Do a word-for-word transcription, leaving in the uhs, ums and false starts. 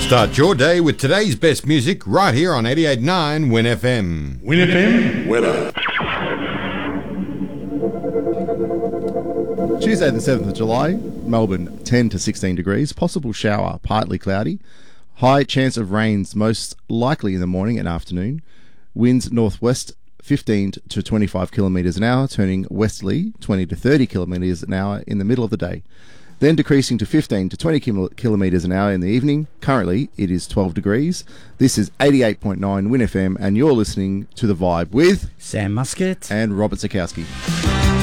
Start your day with today's best music right here on eighty-eight point nine Win F M. Win F M weather. Tuesday the seventh of July, Melbourne ten to sixteen degrees, possible shower, partly cloudy. High chance of rains most likely in the morning and afternoon. Winds northwest fifteen to twenty-five kilometres an hour, turning westerly twenty to thirty kilometres an hour in the middle of the day. Then decreasing to fifteen to twenty kilometres an hour in the evening. Currently, it is twelve degrees. This is eighty-eight point nine Win F M, and you're listening to The Vibe with Sam Muscat and Robert Zakowski.